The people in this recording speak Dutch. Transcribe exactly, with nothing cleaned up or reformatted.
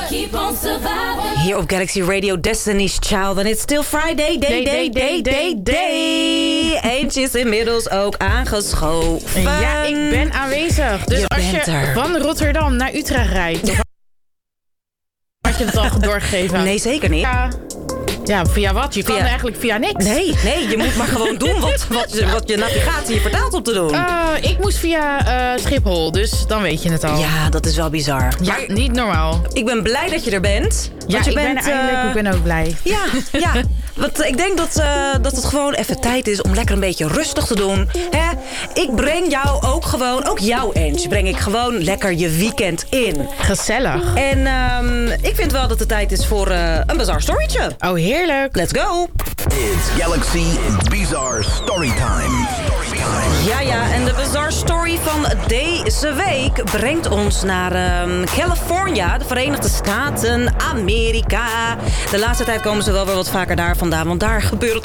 Keep on surviving. Hier op Galaxy Radio, Destiny's Child. En it's still Friday, day, day, day, day, day. Eentje is inmiddels ook aangeschoven. Ja, ik ben aanwezig. Dus je als je er. van Rotterdam naar Utrecht rijdt... Ja. Had je het al doorgegeven? Nee, zeker niet. Ja. Ja, via wat? Je kan Via... eigenlijk via niks. Nee, nee, je moet maar gewoon doen wat, wat, je, wat je navigatie je vertaalt om te doen. Uh, ik moest via uh, Schiphol, dus dan weet je het al. Ja, dat is wel bizar. Ja, maar niet normaal. Ik ben blij dat je er bent. Ja, want je ik bent, ben er eindelijk. Uh... Ik ben ook blij. Ja, ja. Want ik denk dat, uh, dat het gewoon even tijd is om lekker een beetje rustig te doen. Hè? Ik breng jou ook gewoon, ook jou eens, breng ik gewoon lekker je weekend in. Gezellig. En um, ik vind wel dat het tijd is voor uh, een bizar storytje. Oh, heerlijk. Let's go. It's Galaxy Bizarre Storytime. Storytime. Ja, ja, en de bizarre story van deze week brengt ons naar um, California, de Verenigde Staten, Amerika. De laatste tijd komen ze wel weer wat vaker daar vandaan, want daar gebeurt